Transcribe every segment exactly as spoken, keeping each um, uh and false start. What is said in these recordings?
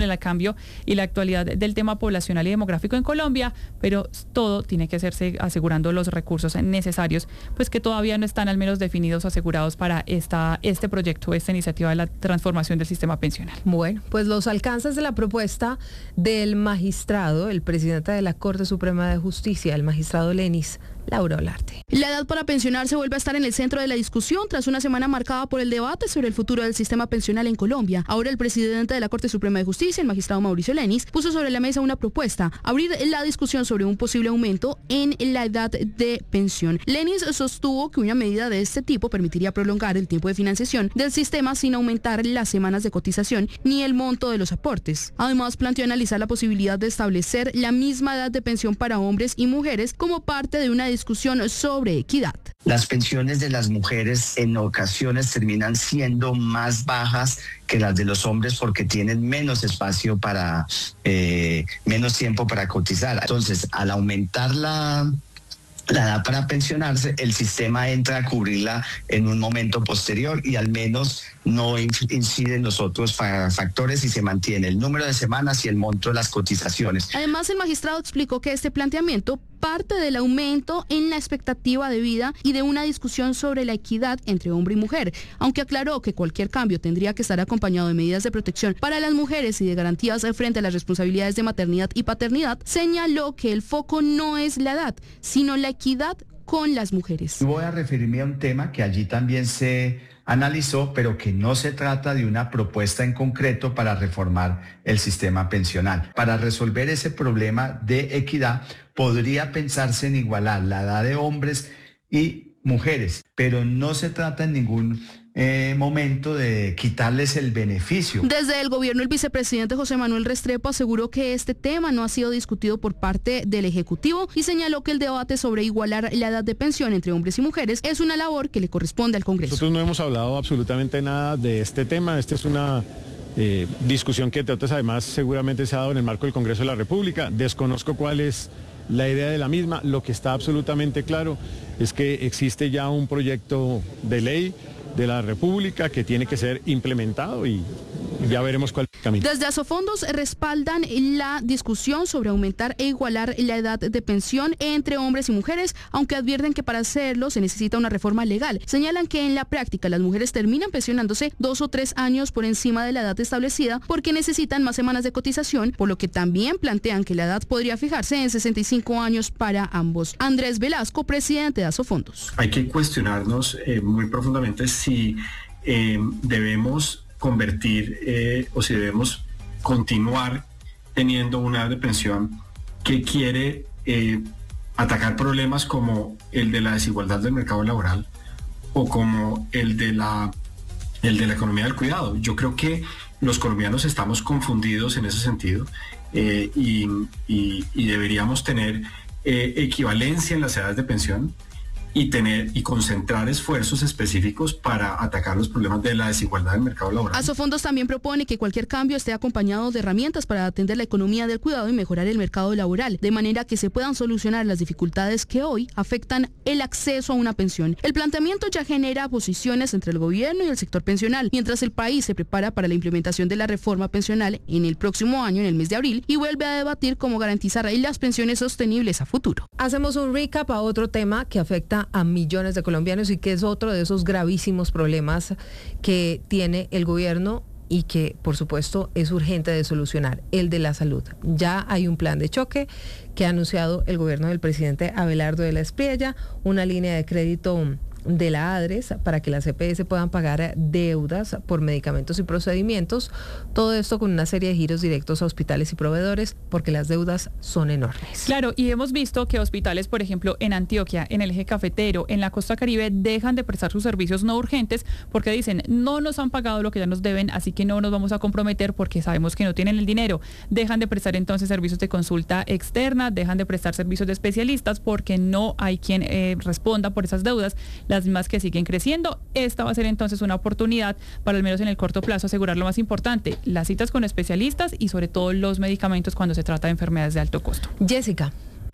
el cambio y la actualidad del tema poblacional y demográfico en Colombia, pero todo tiene que hacerse asegurando los recursos necesarios, pues que todavía no están al menos definidos o asegurados para esta, este proyecto, esta iniciativa de la transformación del sistema pensional. Bueno, pues los alcances de la propuesta del magistrado, el presidente de la Corte Suprema de Justicia, el magistrado Lenis, Laura Olarte. La edad para pensionarse vuelve a estar en el centro de la discusión tras una semana marcada por el debate sobre el futuro del sistema pensional en Colombia. Ahora el presidente de la Corte Suprema de Justicia, el magistrado Mauricio Lenis, puso sobre la mesa una propuesta, abrir la discusión sobre un posible aumento en la edad de pensión. Lenis sostuvo que una medida de este tipo permitiría prolongar el tiempo de financiación del sistema sin aumentar las semanas de cotización ni el monto de los aportes. Además, planteó analizar la posibilidad de establecer la misma edad de pensión para hombres y mujeres como parte de una discusión sobre equidad. Las pensiones de las mujeres en ocasiones terminan siendo más bajas que las de los hombres porque tienen menos espacio para, eh, menos tiempo para cotizar. Entonces, al aumentar la... la edad para pensionarse, el sistema entra a cubrirla en un momento posterior y al menos no incide en los otros factores y se mantiene el número de semanas y el monto de las cotizaciones. Además, el magistrado explicó que este planteamiento parte del aumento en la expectativa de vida y de una discusión sobre la equidad entre hombre y mujer, aunque aclaró que cualquier cambio tendría que estar acompañado de medidas de protección para las mujeres y de garantías frente a las responsabilidades de maternidad y paternidad. Señaló que el foco no es la edad, sino la equidad con las mujeres. Voy a referirme a un tema que allí también se analizó, pero que no se trata de una propuesta en concreto para reformar el sistema pensional. Para resolver ese problema de equidad, podría pensarse en igualar la edad de hombres y mujeres, pero no se trata en ningún eh, momento de quitarles el beneficio. Desde el gobierno, el vicepresidente José Manuel Restrepo aseguró que este tema no ha sido discutido por parte del Ejecutivo y señaló que el debate sobre igualar la edad de pensión entre hombres y mujeres es una labor que le corresponde al Congreso. Nosotros no hemos hablado absolutamente nada de este tema. Esta es una eh, discusión que, entre otras, además seguramente se ha dado en el marco del Congreso de la República. Desconozco cuál es la idea de la misma. Lo que está absolutamente claro es que existe ya un proyecto de ley de la República que tiene que ser implementado y ya veremos cuál camino. Desde Asofondos respaldan la discusión sobre aumentar e igualar la edad de pensión entre hombres y mujeres, aunque advierten que para hacerlo se necesita una reforma legal. Señalan que en la práctica las mujeres terminan pensionándose dos o tres años por encima de la edad establecida porque necesitan más semanas de cotización, por lo que también plantean que la edad podría fijarse en sesenta y cinco años para ambos. Andrés Velasco, presidente de Asofondos. Hay que cuestionarnos eh, muy profundamente si eh, debemos convertir eh, o si debemos continuar teniendo una edad de pensión que quiere eh, atacar problemas como el de la desigualdad del mercado laboral o como el de la el de la economía del cuidado. Yo creo que los colombianos estamos confundidos en ese sentido eh, y, y, y deberíamos tener eh, equivalencia en las edades de pensión y tener y concentrar esfuerzos específicos para atacar los problemas de la desigualdad del mercado laboral. Asofondos también propone que cualquier cambio esté acompañado de herramientas para atender la economía del cuidado y mejorar el mercado laboral, de manera que se puedan solucionar las dificultades que hoy afectan el acceso a una pensión. El planteamiento ya genera posiciones entre el gobierno y el sector pensional, mientras el país se prepara para la implementación de la reforma pensional en el próximo año, en el mes de abril, y vuelve a debatir cómo garantizar las pensiones sostenibles a futuro. Hacemos un recap a otro tema que afecta a millones de colombianos y que es otro de esos gravísimos problemas que tiene el gobierno y que, por supuesto, es urgente de solucionar, el de la salud. Ya hay un plan de choque que ha anunciado el gobierno del presidente Abelardo de la Espriella, una línea de crédito de la ADRES para que las E P S puedan pagar deudas por medicamentos y procedimientos, todo esto con una serie de giros directos a hospitales y proveedores porque las deudas son enormes. Claro, y hemos visto que hospitales, por ejemplo, en Antioquia, en el eje cafetero, en la costa Caribe, dejan de prestar sus servicios no urgentes porque dicen, no nos han pagado lo que ya nos deben, así que no nos vamos a comprometer porque sabemos que no tienen el dinero. Dejan de prestar entonces servicios de consulta externa, dejan de prestar servicios de especialistas porque no hay quien eh, responda por esas deudas. Las mismas que siguen creciendo. Esta va a ser entonces una oportunidad para, al menos en el corto plazo, asegurar lo más importante, las citas con especialistas y sobre todo los medicamentos cuando se trata de enfermedades de alto costo. Jessica.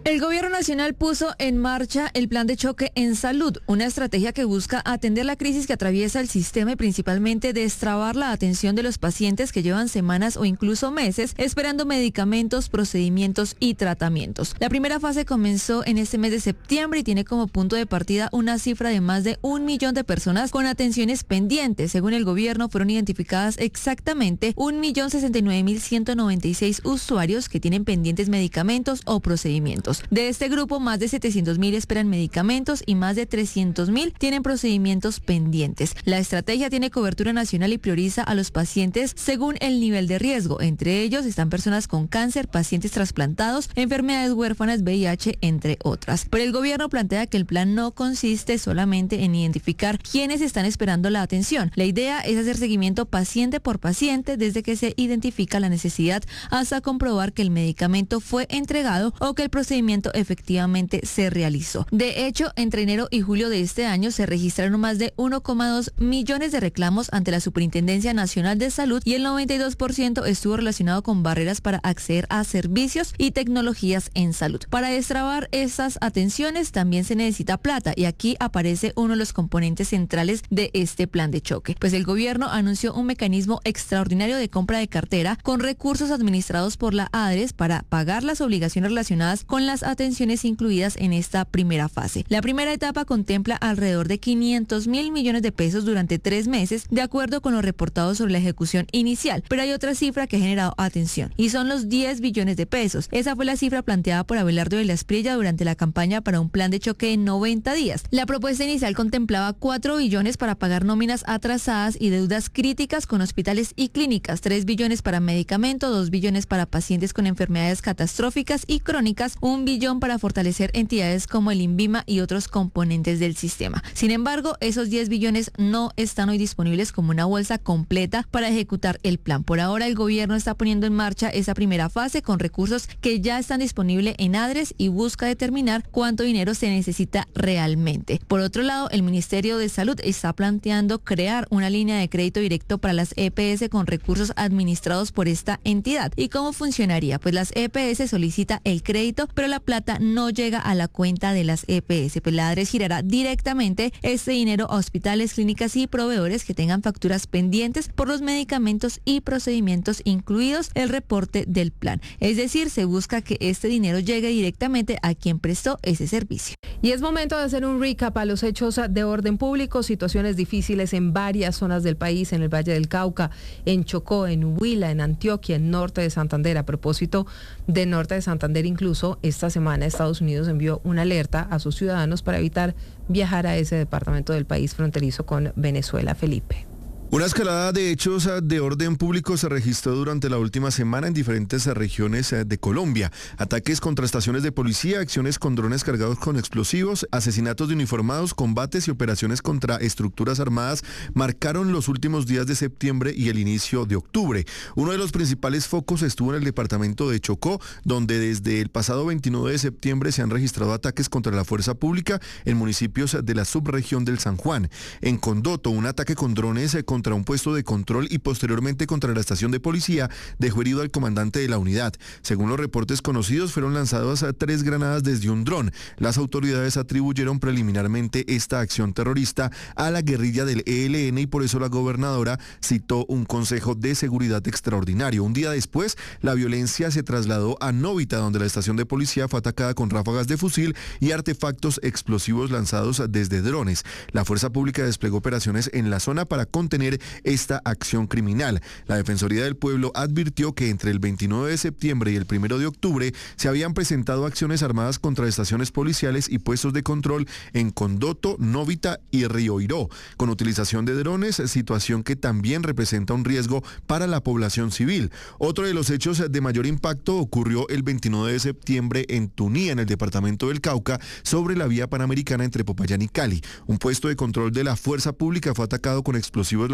El Gobierno Nacional puso en marcha el Plan de Choque en Salud, una estrategia que busca atender la crisis que atraviesa el sistema y principalmente destrabar la atención de los pacientes que llevan semanas o incluso meses esperando medicamentos, procedimientos y tratamientos. La primera fase comenzó en este mes de septiembre y tiene como punto de partida una cifra de más de un millón de personas con atenciones pendientes. Según el Gobierno, fueron identificadas exactamente un millón sesenta y nueve mil ciento noventa y seis usuarios que tienen pendientes medicamentos o procedimientos. De este grupo, más de setecientos mil esperan medicamentos y más de trescientos mil tienen procedimientos pendientes. La estrategia tiene cobertura nacional y prioriza a los pacientes según el nivel de riesgo. Entre ellos están personas con cáncer, pacientes trasplantados, enfermedades huérfanas, V I H, entre otras. Pero el gobierno plantea que el plan no consiste solamente en identificar quiénes están esperando la atención. La idea es hacer seguimiento paciente por paciente desde que se identifica la necesidad hasta comprobar que el medicamento fue entregado o que el procedimiento efectivamente se realizó. De hecho, entre enero y julio de este año se registraron más de uno coma dos millones de reclamos ante la Superintendencia Nacional de Salud y el noventa y dos por ciento estuvo relacionado con barreras para acceder a servicios y tecnologías en salud. Para destrabar estas atenciones también se necesita plata y aquí aparece uno de los componentes centrales de este plan de choque. Pues el gobierno anunció un mecanismo extraordinario de compra de cartera con recursos administrados por la ADRES para pagar las obligaciones relacionadas con las atenciones incluidas en esta primera fase. La primera etapa contempla alrededor de quinientos mil millones de pesos durante tres meses, de acuerdo con lo reportado sobre la ejecución inicial, pero hay otra cifra que ha generado atención y son los diez billones de pesos. Esa fue la cifra planteada por Abelardo de la Espriella durante la campaña para un plan de choque en noventa días. La propuesta inicial contemplaba cuatro billones para pagar nóminas atrasadas y deudas críticas con hospitales y clínicas, tres billones para medicamento, dos billones para pacientes con enfermedades catastróficas y crónicas, un billón para fortalecer entidades como el INVIMA y otros componentes del sistema. Sin embargo, esos diez billones no están hoy disponibles como una bolsa completa para ejecutar el plan. Por ahora, el gobierno está poniendo en marcha esa primera fase con recursos que ya están disponibles en ADRES y busca determinar cuánto dinero se necesita realmente. Por otro lado, el Ministerio de Salud está planteando crear una línea de crédito directo para las E P S con recursos administrados por esta entidad. ¿Y cómo funcionaría? Pues las E P S solicita el crédito, pero la plata no llega a la cuenta de las E P S, pues la ADRES girará directamente este dinero a hospitales, clínicas y proveedores que tengan facturas pendientes por los medicamentos y procedimientos incluidos el reporte del plan. Es decir, se busca que este dinero llegue directamente a quien prestó ese servicio. Y es momento de hacer un recap a los hechos de orden público, situaciones difíciles en varias zonas del país, en el Valle del Cauca, en Chocó, en Huila, en Antioquia, en Norte de Santander. A propósito de Norte de Santander, incluso esta semana Estados Unidos envió una alerta a sus ciudadanos para evitar viajar a ese departamento del país fronterizo con Venezuela. Felipe. Una escalada de hechos de orden público se registró durante la última semana en diferentes regiones de Colombia. Ataques contra estaciones de policía, acciones con drones cargados con explosivos, asesinatos de uniformados, combates y operaciones contra estructuras armadas marcaron los últimos días de septiembre y el inicio de octubre. Uno de los principales focos estuvo en el departamento de Chocó, donde desde el pasado veintinueve de septiembre se han registrado ataques contra la fuerza pública en municipios de la subregión del San Juan. En Condoto, un ataque con drones con contra un puesto de control y posteriormente contra la estación de policía dejó herido al comandante de la unidad. Según los reportes conocidos, fueron lanzadas tres granadas desde un dron. Las autoridades atribuyeron preliminarmente esta acción terrorista a la guerrilla del E L N y por eso la gobernadora citó un consejo de seguridad extraordinario. Un día después, la violencia se trasladó a Novita, donde la estación de policía fue atacada con ráfagas de fusil y artefactos explosivos lanzados desde drones. La fuerza pública desplegó operaciones en la zona para contener esta acción criminal. La Defensoría del Pueblo advirtió que entre el veintinueve de septiembre y el primero de octubre se habían presentado acciones armadas contra estaciones policiales y puestos de control en Condoto, Novita y Río Iró, con utilización de drones, situación que también representa un riesgo para la población civil. Otro de los hechos de mayor impacto ocurrió el veintinueve de septiembre en Tunía, en el departamento del Cauca, sobre la vía panamericana entre Popayán y Cali. Un puesto de control de la fuerza pública fue atacado con explosivos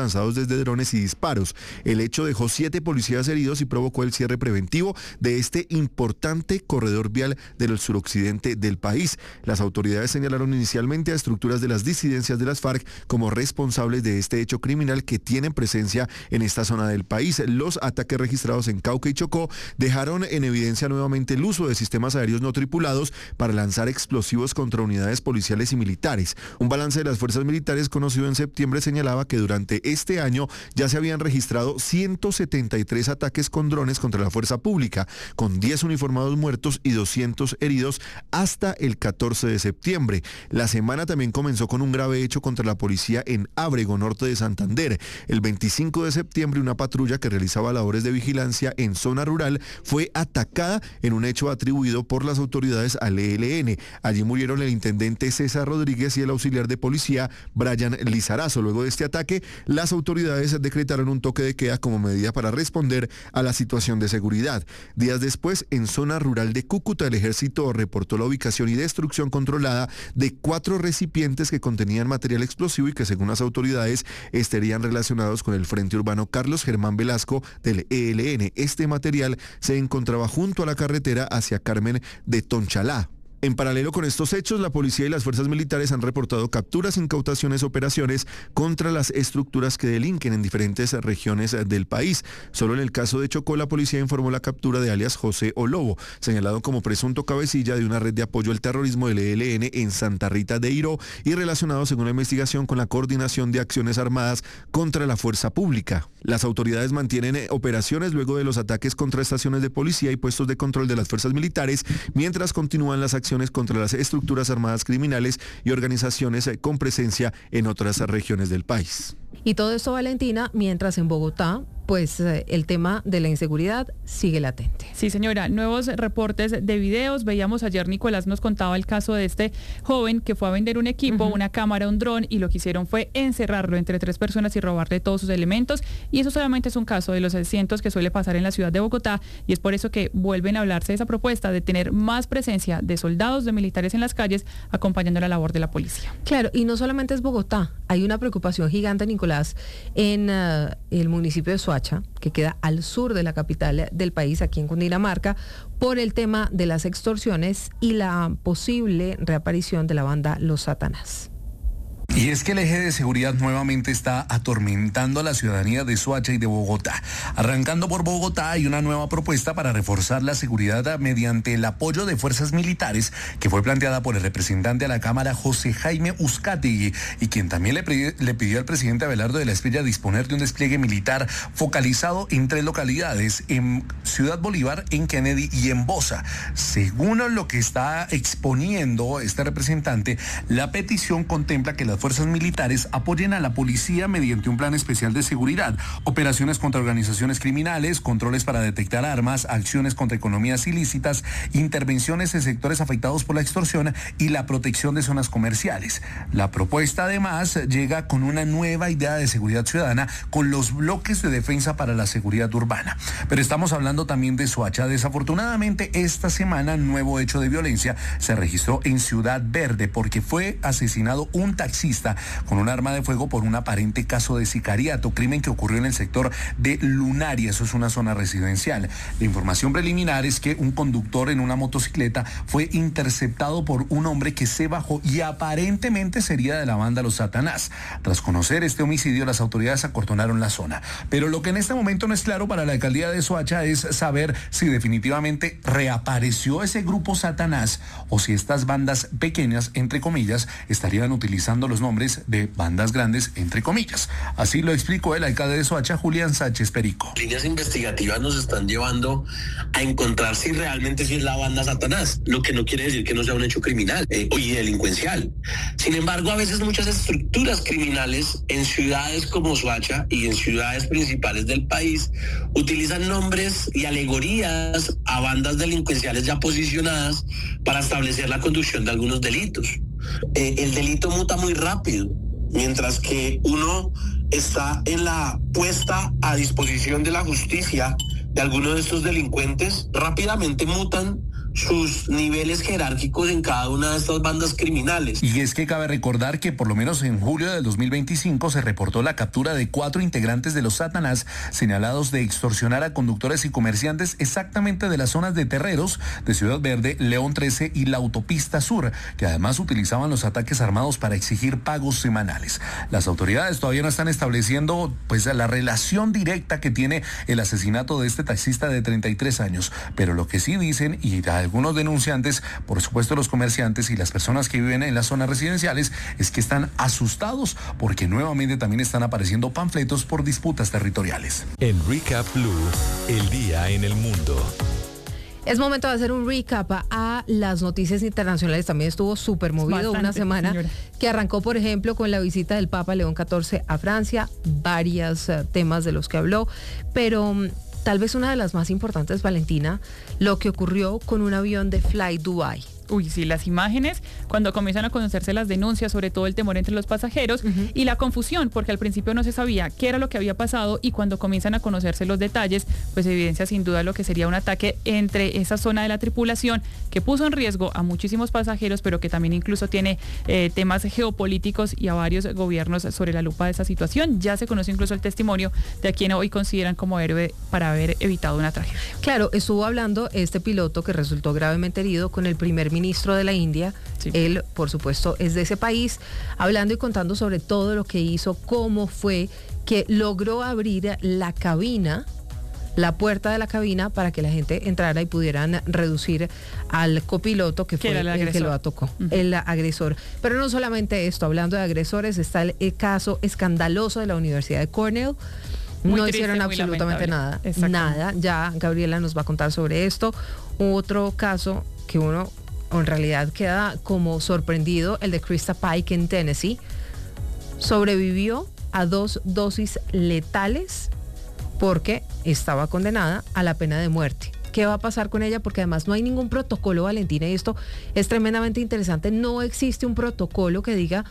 lanzados desde drones y disparos. El hecho dejó siete policías heridos y provocó el cierre preventivo de este importante corredor vial del suroccidente del país. Las autoridades señalaron inicialmente a estructuras de las disidencias de las FARC como responsables de este hecho criminal que tienen presencia en esta zona del país. Los ataques registrados en Cauca y Chocó dejaron en evidencia nuevamente el uso de sistemas aéreos no tripulados para lanzar explosivos contra unidades policiales y militares. Un balance de las fuerzas militares conocido en septiembre señalaba que durante este año ya se habían registrado ciento setenta y tres ataques con drones contra la fuerza pública, con diez uniformados muertos y doscientos heridos hasta el catorce de septiembre. La semana también comenzó con un grave hecho contra la policía en Ábrego, norte de Santander. El veinticinco de septiembre, una patrulla que realizaba labores de vigilancia en zona rural fue atacada en un hecho atribuido por las autoridades al E L N. Allí murieron el intendente César Rodríguez y el auxiliar de policía Brian Lizarazo. Luego de este ataque, las autoridades decretaron un toque de queda como medida para responder a la situación de seguridad. Días después, en zona rural de Cúcuta, el ejército reportó la ubicación y destrucción controlada de cuatro recipientes que contenían material explosivo y que, según las autoridades, estarían relacionados con el Frente Urbano Carlos Germán Velasco del E L N. Este material se encontraba junto a la carretera hacia Carmen de Tonchalá. En paralelo con estos hechos, la policía y las fuerzas militares han reportado capturas, incautaciones, operaciones contra las estructuras que delinquen en diferentes regiones del país. Solo en el caso de Chocó, la policía informó la captura de alias José Olobo, señalado como presunto cabecilla de una red de apoyo al terrorismo del E L N en Santa Rita de Iró y relacionado, según la investigación, con la coordinación de acciones armadas contra la fuerza pública. Las autoridades mantienen operaciones luego de los ataques contra estaciones de policía y puestos de control de las fuerzas militares, mientras continúan las acciones contra las estructuras armadas criminales y organizaciones con presencia en otras regiones del país. Y todo esto, Valentina, mientras en Bogotá, pues eh, el tema de la inseguridad sigue latente. Sí, señora, nuevos reportes de videos. Veíamos ayer, Nicolás nos contaba el caso de este joven que fue a vender un equipo, uh-huh. una cámara, un dron, y lo que hicieron fue encerrarlo entre tres personas y robarle todos sus elementos. Y eso solamente es un caso de los cientos que suele pasar en la ciudad de Bogotá, y es por eso que vuelven a hablarse de esa propuesta de tener más presencia de soldados, de militares en las calles, acompañando la labor de la policía. Claro, y no solamente es Bogotá, hay una preocupación gigante, Nicolás, en uh, el municipio de Soacha, que queda al sur de la capital del país, aquí en Cundinamarca, por el tema de las extorsiones y la posible reaparición de la banda Los Satanás. Y es que el eje de seguridad nuevamente está atormentando a la ciudadanía de Soacha y de Bogotá. Arrancando por Bogotá, hay una nueva propuesta para reforzar la seguridad mediante el apoyo de fuerzas militares que fue planteada por el representante a la Cámara, José Jaime Uzcategui, y quien también le, le pidió al presidente Abelardo de la Espriella disponer de un despliegue militar focalizado en tres localidades, en Ciudad Bolívar, en Kennedy y en Bosa. Según lo que está exponiendo este representante, la petición contempla que las fuerzas militares apoyen a la policía mediante un plan especial de seguridad, operaciones contra organizaciones criminales, controles para detectar armas, acciones contra economías ilícitas, intervenciones en sectores afectados por la extorsión y la protección de zonas comerciales. La propuesta además llega con una nueva idea de seguridad ciudadana con los bloques de defensa para la seguridad urbana. Pero estamos hablando también de Soacha. Desafortunadamente, esta semana nuevo hecho de violencia se registró en Ciudad Verde porque fue asesinado un taxista con un arma de fuego por un aparente caso de sicariato, crimen que ocurrió en el sector de Lunaria, eso es una zona residencial. La información preliminar es que un conductor en una motocicleta fue interceptado por un hombre que se bajó y aparentemente sería de la banda Los Satanás. Tras conocer este homicidio, las autoridades acordonaron la zona. Pero lo que en este momento no es claro para la alcaldía de Soacha es saber si definitivamente reapareció ese grupo Satanás o si estas bandas pequeñas, entre comillas, estarían utilizando los nombres de bandas grandes, entre comillas. Así lo explicó el alcalde de Soacha, Julián Sánchez Perico. Líneas investigativas nos están llevando a encontrar si realmente sí es la banda Satanás, lo que no quiere decir que no sea un hecho criminal eh, y delincuencial. Sin embargo, a veces muchas estructuras criminales en ciudades como Soacha y en ciudades principales del país utilizan nombres y alegorías a bandas delincuenciales ya posicionadas para establecer la conducción de algunos delitos. Eh, el delito muta muy rápido, mientras que uno está en la puesta a disposición de la justicia de algunos de estos delincuentes, rápidamente mutan sus niveles jerárquicos en cada una de estas bandas criminales. Y es que cabe recordar que por lo menos en julio del dos mil veinticinco se reportó la captura de cuatro integrantes de los Satanás señalados de extorsionar a conductores y comerciantes exactamente de las zonas de Terreros, de Ciudad Verde, León trece y la Autopista Sur, que además utilizaban los ataques armados para exigir pagos semanales. Las autoridades todavía no están estableciendo pues la relación directa que tiene el asesinato de este taxista de treinta y tres años, pero lo que sí dicen, y algunos denunciantes, por supuesto los comerciantes y las personas que viven en las zonas residenciales, es que están asustados porque nuevamente también están apareciendo panfletos por disputas territoriales. En Recap Blue, el día en el mundo. Es momento de hacer un recap a, a las noticias internacionales. También estuvo súper movido Bastante, una semana señora. Que arrancó, por ejemplo, con la visita del Papa León catorce a Francia, varios uh, temas de los que habló, pero um, tal vez una de las más importantes, Valentina, lo que ocurrió con un avión de Fly Dubai. Uy, sí, las imágenes, cuando comienzan a conocerse las denuncias, sobre todo el temor entre los pasajeros uh-huh. y la confusión, porque al principio no se sabía qué era lo que había pasado y cuando comienzan a conocerse los detalles, pues evidencia sin duda lo que sería un ataque entre esa zona de la tripulación que puso en riesgo a muchísimos pasajeros, pero que también incluso tiene eh, temas geopolíticos y a varios gobiernos sobre la lupa de esa situación. Ya se conoce incluso el testimonio de a quien hoy consideran como héroe para haber evitado una tragedia. Claro, estuvo hablando este piloto que resultó gravemente herido con el primer ministro de la India. Sí. Él, por supuesto, es de ese país, hablando y contando sobre todo lo que hizo, cómo fue que logró abrir la cabina, la puerta de la cabina para que la gente entrara y pudieran reducir al copiloto que fue el, el que lo atacó, uh-huh. el agresor. Pero no solamente esto, hablando de agresores, está el, el caso escandaloso de la Universidad de Cornell. Muy no triste, hicieron absolutamente nada, nada. Ya Gabriela nos va a contar sobre esto. Otro caso que uno en realidad queda como sorprendido, el de Krista Pike en Tennessee. Sobrevivió a dos dosis letales porque estaba condenada a la pena de muerte. ¿Qué va a pasar con ella? Porque además no hay ningún protocolo, Valentina, y esto es tremendamente interesante. No existe un protocolo que diga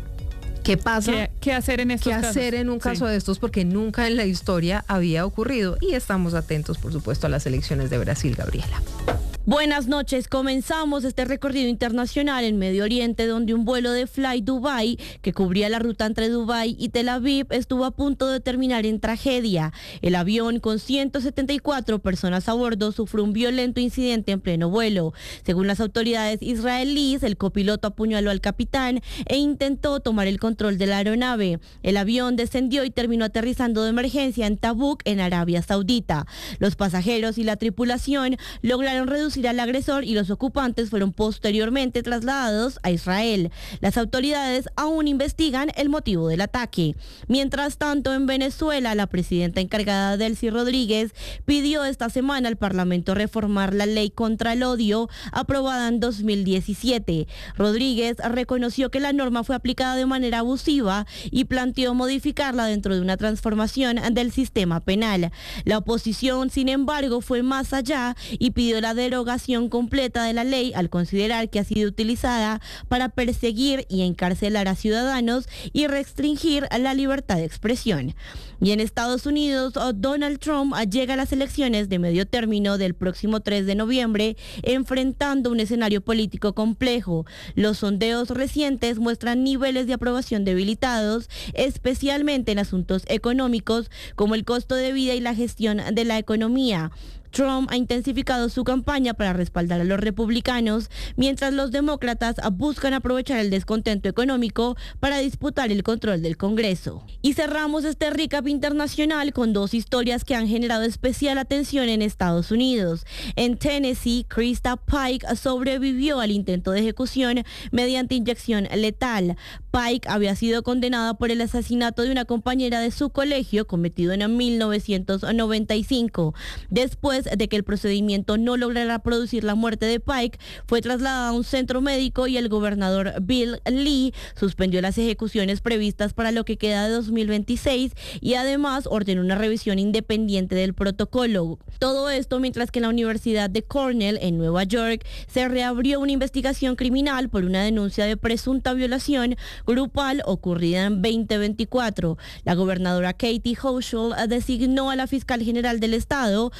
qué pasa, qué, qué hacer en estos qué casos? hacer en un caso sí. de estos, porque nunca en la historia había ocurrido. Y estamos atentos, por supuesto, a las elecciones de Brasil, Gabriela. Buenas noches, comenzamos este recorrido internacional en Medio Oriente, donde un vuelo de Fly Dubai que cubría la ruta entre Dubái y Tel Aviv estuvo a punto de terminar en tragedia. El avión con ciento setenta y cuatro personas a bordo sufrió un violento incidente en pleno vuelo. Según las autoridades israelíes, el copiloto apuñaló al capitán e intentó tomar el control de la aeronave. El avión descendió y terminó aterrizando de emergencia en Tabuk, en Arabia Saudita. Los pasajeros y la tripulación lograron reducir al agresor y los ocupantes fueron posteriormente trasladados a Israel. Las autoridades aún investigan el motivo del ataque. Mientras tanto, en Venezuela, la presidenta encargada Delcy Rodríguez pidió esta semana al Parlamento reformar la ley contra el odio aprobada en dos mil diecisiete. Rodríguez reconoció que la norma fue aplicada de manera abusiva y planteó modificarla dentro de una transformación del sistema penal. La oposición, sin embargo, fue más allá y pidió la derogación completa de la ley al considerar que ha sido utilizada para perseguir y encarcelar a ciudadanos y restringir la libertad de expresión. Y en Estados Unidos, Donald Trump llega a las elecciones de medio término del próximo tres de noviembre, enfrentando un escenario político complejo. Los sondeos recientes muestran niveles de aprobación debilitados, especialmente en asuntos económicos como el costo de vida y la gestión de la economía. Trump ha intensificado su campaña para respaldar a los republicanos, mientras los demócratas buscan aprovechar el descontento económico para disputar el control del Congreso. Y cerramos este recap internacional con dos historias que han generado especial atención en Estados Unidos. En Tennessee, Krista Pike sobrevivió al intento de ejecución mediante inyección letal. Pike había sido condenada por el asesinato de una compañera de su colegio cometido en mil novecientos noventa y cinco. Después de que el procedimiento no lograra producir la muerte de Pike, fue trasladada a un centro médico y el gobernador Bill Lee suspendió las ejecuciones previstas para lo que queda de dos mil veintiséis y además ordenó una revisión independiente del protocolo. Todo esto mientras que en la Universidad de Cornell, en Nueva York, se reabrió una investigación criminal por una denuncia de presunta violación grupal ocurrida en veinte veinticuatro. La gobernadora Katie Hochul designó a la fiscal general del estado como fiscal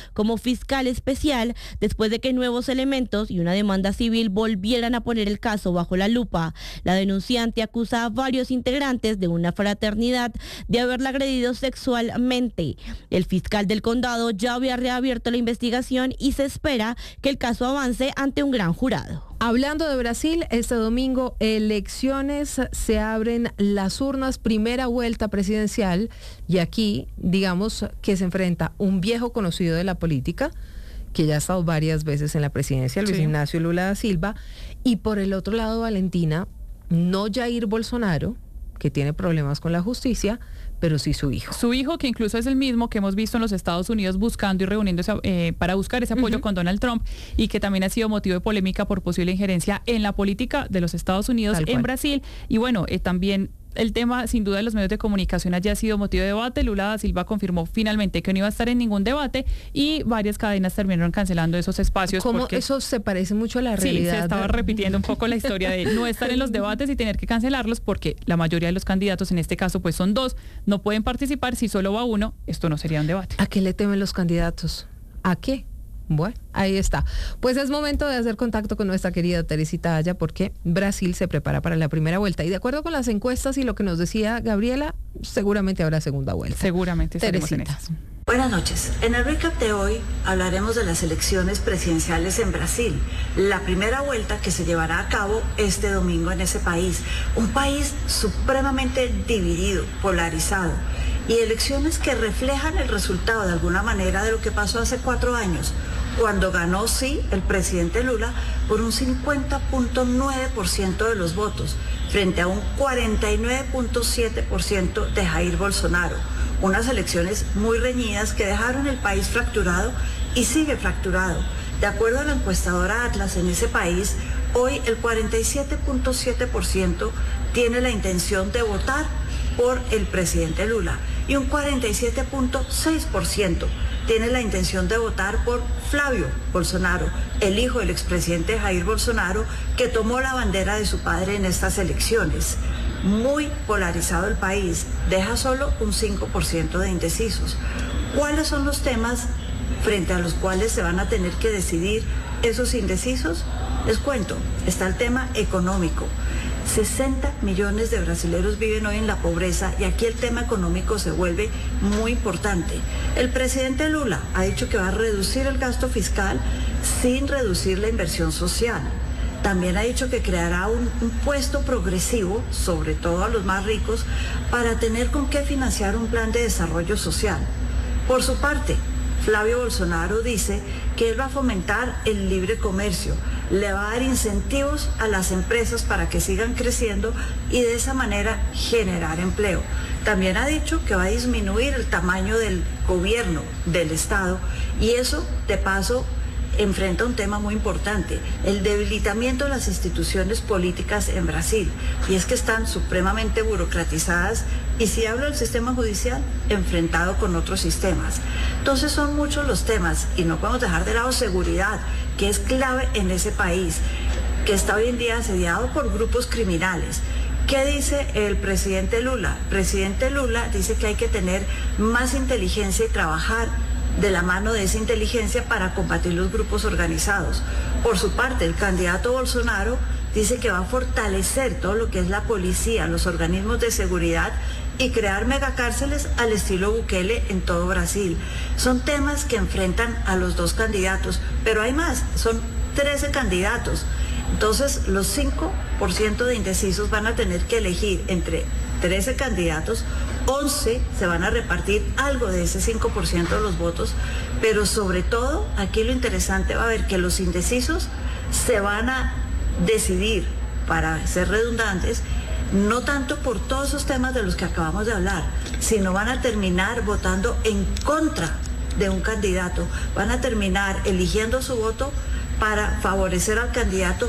fiscal especial después de que nuevos elementos y una demanda civil volvieran a poner el caso bajo la lupa. La denunciante acusa a varios integrantes de una fraternidad de haberla agredido sexualmente. El fiscal del condado ya había reabierto la investigación y se espera que el caso avance ante un gran jurado. Hablando de Brasil, este domingo elecciones, se abren las urnas, primera vuelta presidencial, y aquí digamos que se enfrenta un viejo conocido de la política, que ya ha estado varias veces en la presidencia, Luis sí. Ignacio Lula da Silva, y por el otro lado, Valentina, no Jair Bolsonaro, que tiene problemas con la justicia, pero sí su hijo. Su hijo, que incluso es el mismo que hemos visto en los Estados Unidos buscando y reuniéndose eh, para buscar ese apoyo uh-huh. con Donald Trump, y que también ha sido motivo de polémica por posible injerencia en la política de los Estados Unidos en Brasil. Y bueno, eh, también el tema, sin duda, de los medios de comunicación allí ha sido motivo de debate. Lula da Silva confirmó finalmente que no iba a estar en ningún debate y varias cadenas terminaron cancelando esos espacios. ¿Cómo porque eso se parece mucho a la realidad? Sí, se estaba repitiendo un poco la historia de no estar en los debates y tener que cancelarlos porque la mayoría de los candidatos, en este caso pues son dos, no pueden participar. Si solo va uno, esto no sería un debate. ¿A qué le temen los candidatos? ¿A qué? Bueno, ahí está. Pues es momento de hacer contacto con nuestra querida Teresita Aya, porque Brasil se prepara para la primera vuelta. Y de acuerdo con las encuestas y lo que nos decía Gabriela, seguramente habrá segunda vuelta. Seguramente estaremos en esas. Buenas noches. En el recap de hoy hablaremos de las elecciones presidenciales en Brasil, la primera vuelta que se llevará a cabo este domingo en ese país. Un país supremamente dividido, polarizado, y elecciones que reflejan el resultado de alguna manera de lo que pasó hace cuatro años, cuando ganó, sí, el presidente Lula por un cincuenta punto nueve por ciento de los votos, frente a un cuarenta y nueve punto siete por ciento de Jair Bolsonaro. Unas elecciones muy reñidas que dejaron el país fracturado y sigue fracturado. De acuerdo a la encuestadora Atlas, en ese país, hoy el cuarenta y siete punto siete por ciento tiene la intención de votar por el presidente Lula y un cuarenta y siete punto seis por ciento tiene la intención de votar por Flavio Bolsonaro, el hijo del expresidente Jair Bolsonaro, que tomó la bandera de su padre en estas elecciones. Muy polarizado el país, deja solo un cinco por ciento de indecisos. ¿Cuáles son los temas frente a los cuales se van a tener que decidir esos indecisos? Les cuento, está el tema económico. sesenta millones de brasileños viven hoy en la pobreza y aquí el tema económico se vuelve muy importante. El presidente Lula ha dicho que va a reducir el gasto fiscal sin reducir la inversión social. También ha dicho que creará un impuesto progresivo, sobre todo a los más ricos, para tener con qué financiar un plan de desarrollo social. Por su parte, Flavio Bolsonaro dice que él va a fomentar el libre comercio, le va a dar incentivos a las empresas para que sigan creciendo y de esa manera generar empleo. También ha dicho que va a disminuir el tamaño del gobierno, del Estado, y eso, de paso, enfrenta un tema muy importante, el debilitamiento de las instituciones políticas en Brasil, y es que están supremamente burocratizadas y, si hablo del sistema judicial, enfrentado con otros sistemas. Entonces son muchos los temas y no podemos dejar de lado seguridad, que es clave en ese país, que está hoy en día asediado por grupos criminales. ¿Qué dice el presidente Lula? El presidente Lula dice que hay que tener más inteligencia y trabajar de la mano de esa inteligencia para combatir los grupos organizados. Por su parte, el candidato Bolsonaro dice que va a fortalecer todo lo que es la policía, los organismos de seguridad y crear megacárceles al estilo Bukele en todo Brasil. Son temas que enfrentan a los dos candidatos, pero hay más, son trece candidatos. Entonces, los cinco por ciento de indecisos van a tener que elegir entre trece candidatos, once se van a repartir algo de ese cinco por ciento de los votos, pero sobre todo, aquí lo interesante va a ver que los indecisos se van a decidir, para ser redundantes, no tanto por todos esos temas de los que acabamos de hablar, sino van a terminar votando en contra de un candidato, van a terminar eligiendo su voto para favorecer al candidato que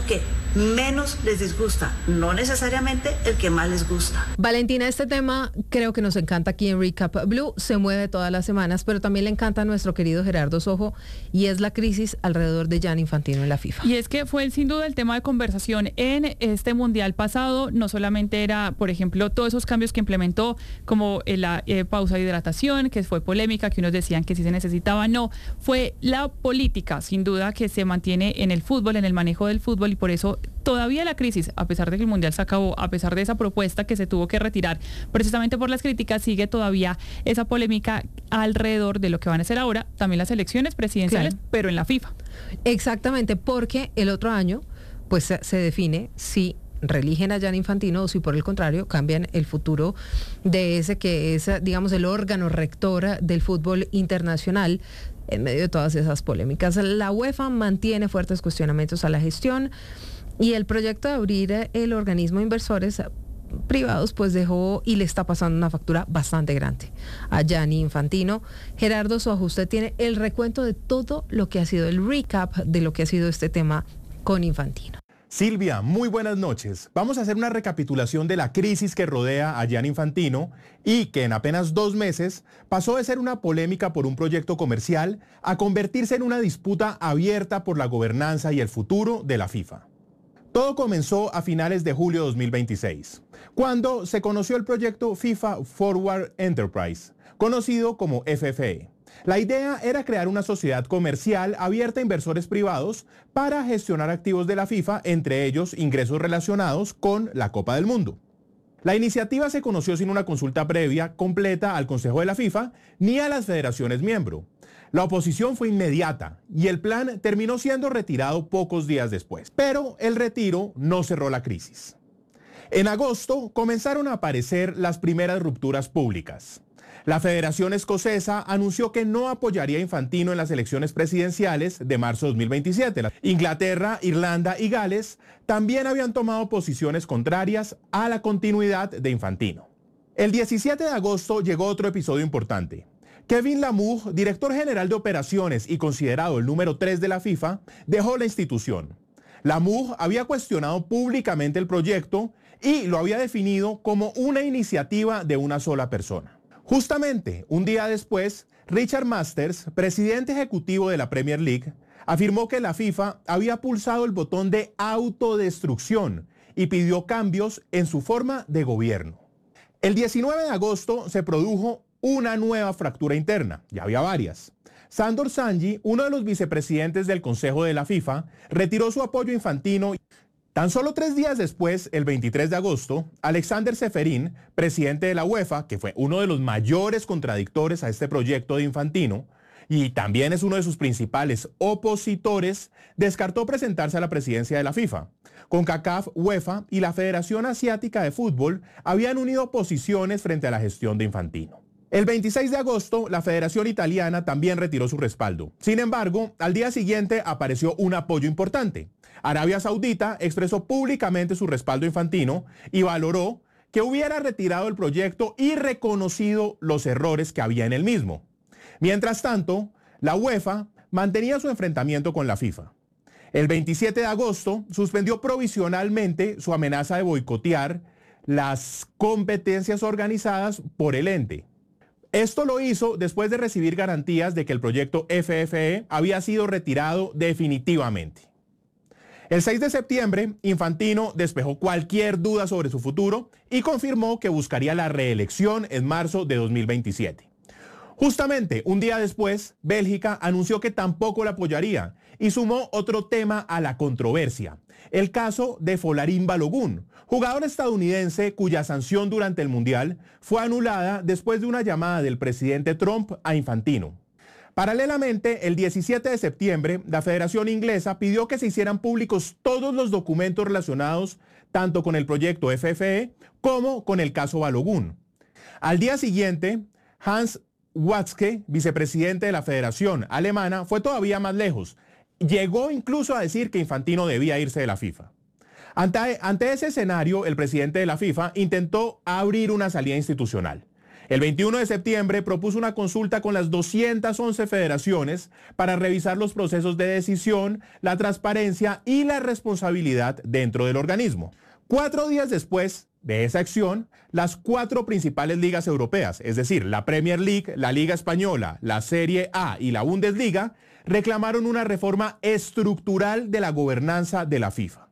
menos les disgusta, no necesariamente el que más les gusta. Valentina, este tema creo que nos encanta aquí en Recap Blue, se mueve todas las semanas, pero también le encanta a nuestro querido Gerardo Sojo, y es la crisis alrededor de Gianni Infantino en la FIFA. Y es que fue sin duda el tema de conversación en este mundial pasado. No solamente era, por ejemplo, todos esos cambios que implementó, como la eh, pausa de hidratación, que fue polémica, que unos decían que sí se necesitaba, no, fue la política, sin duda, que se mantiene en el fútbol, en el manejo del fútbol, y por eso todavía la crisis, a pesar de que el mundial se acabó, a pesar de esa propuesta que se tuvo que retirar precisamente por las críticas, sigue todavía esa polémica alrededor de lo que van a hacer ahora también las elecciones presidenciales, claro, pero en la FIFA. Exactamente, porque el otro año pues se, se define si reeligen a Gianni Infantino o si por el contrario cambian el futuro de ese que es, digamos, el órgano rector del fútbol internacional en medio de todas esas polémicas. La UEFA mantiene fuertes cuestionamientos a la gestión y el proyecto de abrir el organismo de inversores privados pues dejó y le está pasando una factura bastante grande a Gianni Infantino. Gerardo Sojo, usted tiene el recuento de todo lo que ha sido el recap de lo que ha sido este tema con Infantino. Silvia, muy buenas noches. Vamos a hacer una recapitulación de la crisis que rodea a Gianni Infantino y que en apenas dos meses pasó de ser una polémica por un proyecto comercial a convertirse en una disputa abierta por la gobernanza y el futuro de la FIFA. Todo comenzó a finales de julio de dos mil veintiséis, cuando se conoció el proyecto FIFA Forward Enterprise, conocido como F F E. La idea era crear una sociedad comercial abierta a inversores privados para gestionar activos de la FIFA, entre ellos ingresos relacionados con la Copa del Mundo. La iniciativa se conoció sin una consulta previa completa al Consejo de la FIFA ni a las federaciones miembro. La oposición fue inmediata y el plan terminó siendo retirado pocos días después. Pero el retiro no cerró la crisis. En agosto comenzaron a aparecer las primeras rupturas públicas. La Federación Escocesa anunció que no apoyaría a Infantino en las elecciones presidenciales de marzo de dos mil veintisiete. Inglaterra, Irlanda y Gales también habían tomado posiciones contrarias a la continuidad de Infantino. El diecisiete de agosto llegó otro episodio importante. Kevin Lamour, director general de operaciones y considerado el número tres de la FIFA, dejó la institución. Lamour había cuestionado públicamente el proyecto y lo había definido como una iniciativa de una sola persona. Justamente un día después, Richard Masters, presidente ejecutivo de la Premier League, afirmó que la FIFA había pulsado el botón de autodestrucción y pidió cambios en su forma de gobierno. El diecinueve de agosto se produjo una nueva fractura interna, ya había varias. Sandor Sanji, uno de los vicepresidentes del Consejo de la FIFA, retiró su apoyo a Infantino. Tan solo tres días después, el veintitrés de agosto, Alexander Seferin, presidente de la UEFA, que fue uno de los mayores contradictores a este proyecto de Infantino, y también es uno de sus principales opositores, descartó presentarse a la presidencia de la FIFA. CONCACAF, UEFA y la Federación Asiática de Fútbol habían unido posiciones frente a la gestión de Infantino. El veintiséis de agosto, la Federación Italiana también retiró su respaldo. Sin embargo, al día siguiente apareció un apoyo importante. Arabia Saudita expresó públicamente su respaldo a Infantino y valoró que hubiera retirado el proyecto y reconocido los errores que había en el mismo. Mientras tanto, la UEFA mantenía su enfrentamiento con la FIFA. El veintisiete de agosto suspendió provisionalmente su amenaza de boicotear las competencias organizadas por el ente. Esto lo hizo después de recibir garantías de que el proyecto F F E había sido retirado definitivamente. El seis de septiembre, Infantino despejó cualquier duda sobre su futuro y confirmó que buscaría la reelección en marzo de dos mil veintisiete. Justamente un día después, Bélgica anunció que tampoco la apoyaría y sumó otro tema a la controversia, el caso de Folarin Balogun, jugador estadounidense cuya sanción durante el Mundial fue anulada después de una llamada del presidente Trump a Infantino. Paralelamente, el diecisiete de septiembre, la Federación Inglesa pidió que se hicieran públicos todos los documentos relacionados tanto con el proyecto F F E como con el caso Balogun. Al día siguiente, Hans Watzke, vicepresidente de la Federación Alemana, fue todavía más lejos. Llegó incluso a decir que Infantino debía irse de la FIFA. Ante, ante ese escenario, el presidente de la FIFA intentó abrir una salida institucional. El veintiuno de septiembre propuso una consulta con las doscientas once federaciones para revisar los procesos de decisión, la transparencia y la responsabilidad dentro del organismo. Cuatro días después de esa acción, las cuatro principales ligas europeas, es decir, la Premier League, la Liga Española, la Serie A y la Bundesliga, reclamaron una reforma estructural de la gobernanza de la FIFA.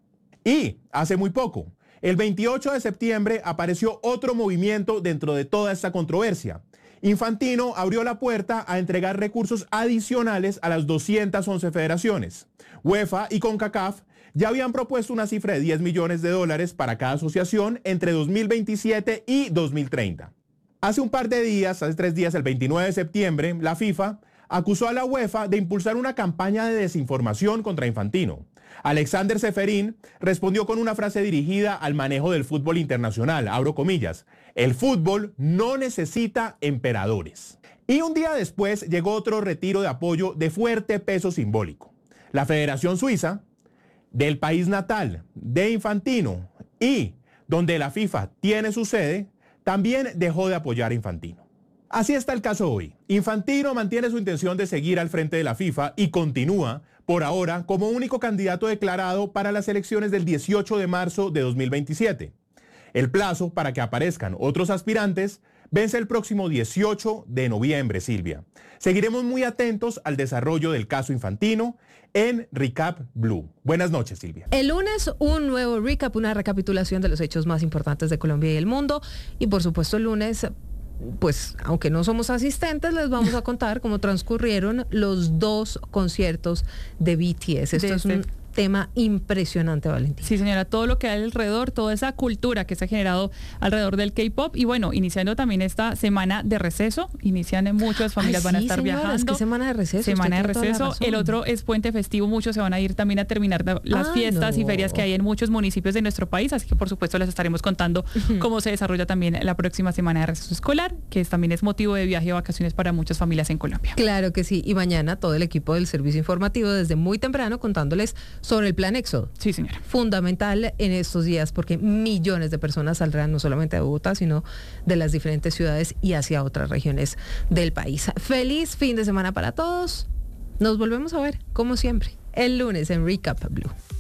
Y hace muy poco, el veintiocho de septiembre, apareció otro movimiento dentro de toda esta controversia. Infantino abrió la puerta a entregar recursos adicionales a las doscientas once federaciones. UEFA y CONCACAF ya habían propuesto una cifra de diez millones de dólares para cada asociación entre dos mil veintisiete y dos mil treinta. Hace un par de días, hace tres días, el veintinueve de septiembre, la FIFA acusó a la UEFA de impulsar una campaña de desinformación contra Infantino. Alexander Seferin respondió con una frase dirigida al manejo del fútbol internacional, abro comillas, el fútbol no necesita emperadores. Y un día después llegó otro retiro de apoyo de fuerte peso simbólico. La Federación Suiza, del país natal de Infantino y donde la FIFA tiene su sede, también dejó de apoyar a Infantino. Así está el caso hoy. Infantino mantiene su intención de seguir al frente de la FIFA y continúa, por ahora, como único candidato declarado para las elecciones del dieciocho de marzo de dos mil veintisiete. El plazo para que aparezcan otros aspirantes vence el próximo dieciocho de noviembre, Silvia. Seguiremos muy atentos al desarrollo del caso Infantino en Recap Blue. Buenas noches, Silvia. El lunes, un nuevo recap, una recapitulación de los hechos más importantes de Colombia y el mundo. Y por supuesto, el lunes, pues, aunque no somos asistentes, les vamos a contar cómo transcurrieron los dos conciertos de B T S. Esto de es un tema impresionante, Valentina. Sí, señora, todo lo que hay alrededor, toda esa cultura que se ha generado alrededor del K-pop y bueno, iniciando también esta semana de receso, inician muchas familias, Ay, van a sí, estar señora, viajando. Es que semana de receso. Semana de usted tiene toda la receso, razón. el otro es puente festivo, muchos se van a ir también a terminar de- las Ah, fiestas no. y ferias que hay en muchos municipios de nuestro país, así que por supuesto les estaremos contando cómo se desarrolla también la próxima semana de receso escolar, que es, también es motivo de viaje o vacaciones para muchas familias en Colombia. Claro que sí, y mañana todo el equipo del servicio informativo desde muy temprano contándoles sobre el plan Éxodo. Sí, señora. Fundamental en estos días porque millones de personas saldrán no solamente de Bogotá, sino de las diferentes ciudades y hacia otras regiones del país. Feliz fin de semana para todos. Nos volvemos a ver, como siempre, el lunes en Recap Blue.